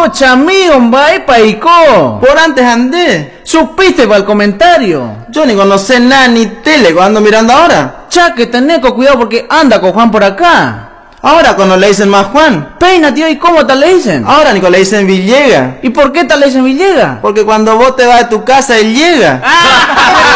Pocha amigo, vai paicó. Por antes andé. Supiste para el comentario. Yo ni conocé nada ni tele cuando ando mirando ahora. Cha, que tenés cuidado porque anda con Juan por acá. Ahora cuando le dicen más Juan. Peina, tío, ¿y cómo tal le dicen? Ahora ni cuando le dicen Villega. ¿Y por qué tal le dicen Villega? Porque cuando vos te vas de tu casa, él llega.